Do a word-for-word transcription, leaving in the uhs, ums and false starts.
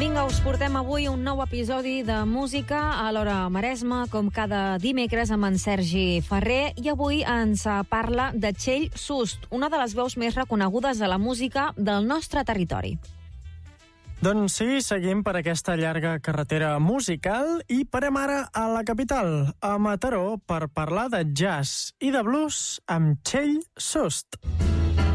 Vinga, us portem avui un nou episodi de música a l'Hora Maresme, com cada dimecres amb en Sergi Ferrer, i avui ens parla de Txell Sust, una de les veus més reconegudes de la música del nostre territori. Doncs sí, seguim per aquesta llarga carretera musical i parem ara a la capital, a Mataró, per parlar de jazz i de blues amb Txell Sust.